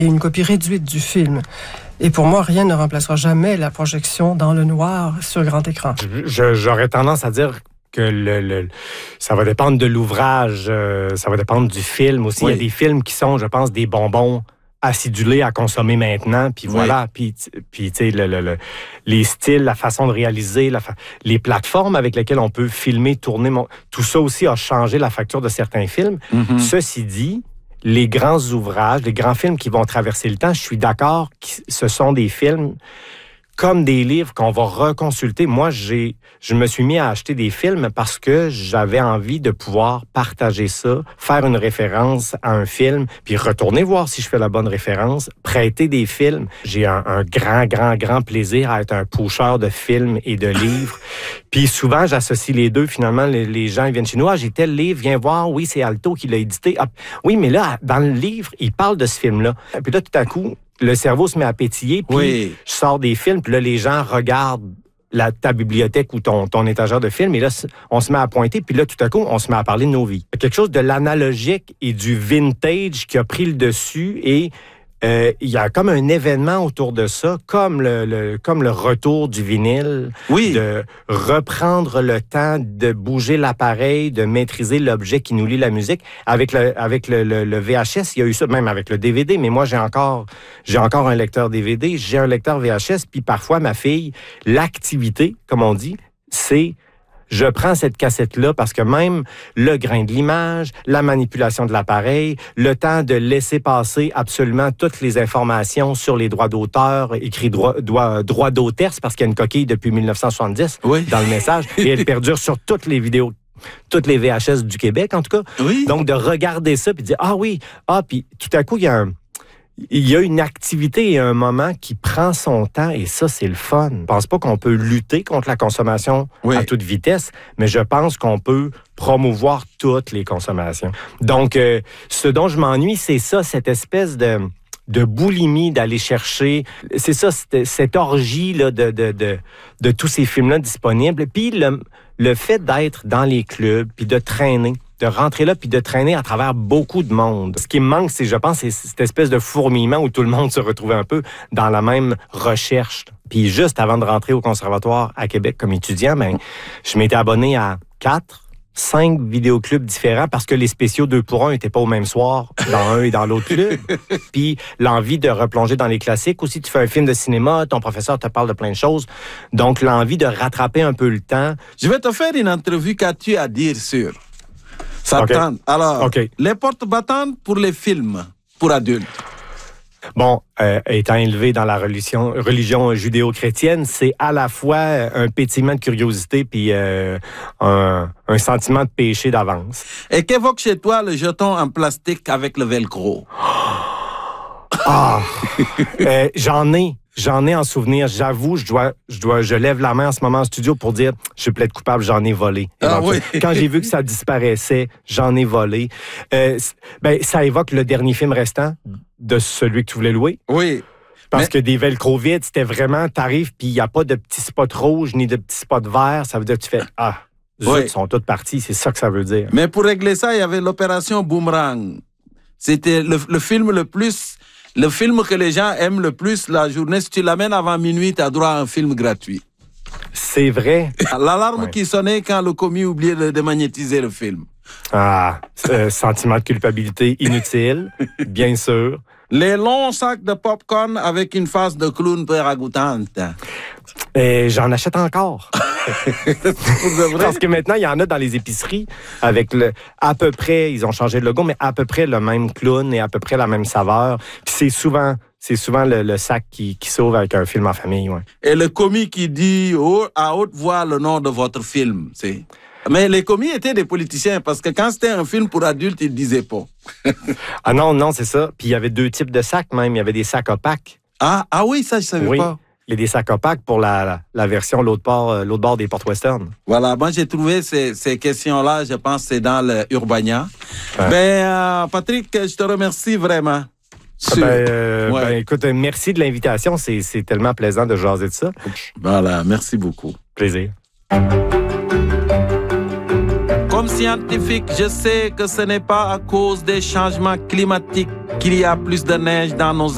et une copie réduite du film. Et pour moi, rien ne remplacera jamais la projection dans le noir sur grand écran. J'aurais tendance à dire que ça va dépendre de l'ouvrage, ça va dépendre du film aussi. Oui. Il y a des films qui sont, je pense, des bonbons acidulés à consommer maintenant, puis voilà. Puis tu sais, les styles, la façon de réaliser, les plateformes avec lesquelles on peut filmer, tourner, tout ça aussi a changé la facture de certains films. Mm-hmm. Ceci dit, les grands ouvrages, les grands films qui vont traverser le temps, je suis d'accord que ce sont des films comme des livres qu'on va reconsulter. Moi, je me suis mis à acheter des films parce que j'avais envie de pouvoir partager ça, faire une référence à un film, puis retourner voir si je fais la bonne référence, prêter des films. J'ai un grand plaisir à être un pusher de films et de livres. Puis souvent, j'associe les deux. Finalement, les gens ils viennent chez nous. Ah, j'ai tel livre, viens voir. Oui, c'est Alto qui l'a édité. Ah, oui, mais là, dans le livre, il parle de ce film-là. Puis là, tout à coup, le cerveau se met à pétiller, puis je sors des films, puis là, les gens regardent ta bibliothèque ou ton étagère de films, et là, on se met à pointer, puis là, tout à coup, on se met à parler de nos vies. Quelque chose de l'analogique et du vintage qui a pris le dessus, et il y a comme un événement autour de ça, comme le retour du vinyle, de reprendre le temps de bouger l'appareil, de maîtriser l'objet qui nous lie la musique. Avec le VHS, il y a eu ça, même avec le DVD, mais moi, j'ai encore un lecteur DVD, j'ai un lecteur VHS, puis parfois, ma fille, l'activité, comme on dit, c'est... Je prends cette cassette-là parce que même le grain de l'image, la manipulation de l'appareil, le temps de laisser passer absolument toutes les informations sur les droits d'auteur, écrit droit d'auteur, parce qu'il y a une coquille depuis 1970 dans le message, et elle perdure sur toutes les vidéos, toutes les VHS du Québec, en tout cas. Oui. Donc, de regarder ça puis de dire, puis tout à coup, il y a une activité et un moment qui prend son temps, et ça, c'est le fun. Je pense pas qu'on peut lutter contre la consommation à toute vitesse, mais je pense qu'on peut promouvoir toutes les consommations. Donc, ce dont je m'ennuie, c'est ça, cette espèce de boulimie d'aller chercher. C'est ça, cette orgie là, de tous ces films-là disponibles. Puis le fait d'être dans les clubs, puis de traîner, de rentrer là puis de traîner à travers beaucoup de monde. Ce qui me manque, c'est cette espèce de fourmillement où tout le monde se retrouve un peu dans la même recherche. Puis juste avant de rentrer au conservatoire à Québec comme étudiant, je m'étais abonné à 5 vidéoclubs différents parce que les spéciaux 2 pour 1 n'étaient pas au même soir dans un et dans l'autre club. Puis l'envie de replonger dans les classiques. Aussi, tu fais un film de cinéma, ton professeur te parle de plein de choses. Donc, l'envie de rattraper un peu le temps. Je vais te faire une entrevue qu'as-tu à dire sur Satan. Alors, les portes battantes pour les films pour adultes. Bon, étant élevé dans la religion judéo-chrétienne, c'est à la fois un pétillement de curiosité puis un sentiment de péché d'avance. Et qu'évoque chez toi le jeton en plastique avec le velcro? J'en ai en souvenir. J'avoue, je lève la main en ce moment en studio pour dire, je plaide coupable, j'en ai volé. Quand j'ai vu que ça disparaissait, j'en ai volé. Ça évoque le dernier film restant de celui que tu voulais louer. Oui. Parce que des velcro vides, c'était vraiment, t'arrives, puis il n'y a pas de petits spots rouges ni de petits spots verts. Ça veut dire que tu fais, ils sont tous partis. C'est ça que ça veut dire. Mais pour régler ça, il y avait l'opération Boomerang. C'était le film le film que les gens aiment le plus la journée. Si tu l'amènes avant minuit, tu as droit à un film gratuit. C'est vrai. L'alarme qui sonnait quand le commis oubliait de démagnétiser le film. Sentiment de culpabilité inutile, bien sûr. Les longs sacs de popcorn avec une face de clown peu ragoûtante. J'en achète encore. Parce que maintenant, il y en a dans les épiceries avec à peu près, ils ont changé de logo, mais à peu près le même clown et à peu près la même saveur. Puis c'est souvent le sac qui sauve avec un film en famille. Ouais. Et le commis qui dit à haute voix le nom de votre film, c'est... Mais les commis étaient des politiciens, parce que quand c'était un film pour adultes, ils ne disaient pas. Non, c'est ça. Puis il y avait 2 types de sacs même. Il y avait des sacs opaques. Ah oui, ça, je ne savais pas. Il y a des sacs opaques pour la version l'autre bord des portes western. Voilà, moi j'ai trouvé ces questions-là, je pense que c'est dans le Urbania. Patrick, je te remercie vraiment. Écoute, merci de l'invitation. C'est tellement plaisant de jaser de ça. Voilà, merci beaucoup. Plaisir. Comme scientifique, je sais que ce n'est pas à cause des changements climatiques qu'il y a plus de neige dans nos